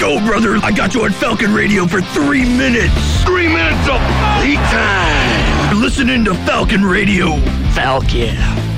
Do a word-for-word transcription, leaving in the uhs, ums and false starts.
go, brother. I got you on Falcon Radio for three minutes. Three minutes of lead time. You're listening to Falcon Radio. Falcon.